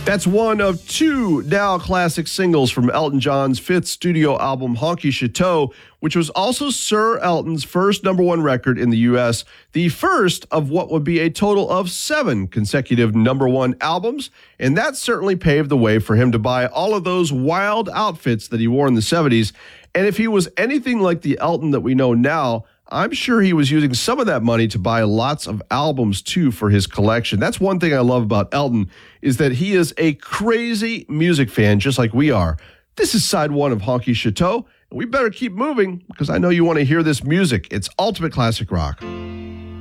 That's one of two now classic singles from Elton John's fifth studio album, Honky Chateau, which was also Sir Elton's first number one record in the U.S., the first of what would be a total of 7 consecutive number one albums, and that certainly paved the way for him to buy all of those wild outfits that he wore in the 70s. And if he was anything like the Elton that we know now, I'm sure he was using some of that money to buy lots of albums, too, for his collection. That's one thing I love about Elton, is that he is a crazy music fan, just like we are. This is side one of Honky Chateau, and we better keep moving, because I know you want to hear this music. It's ultimate classic rock.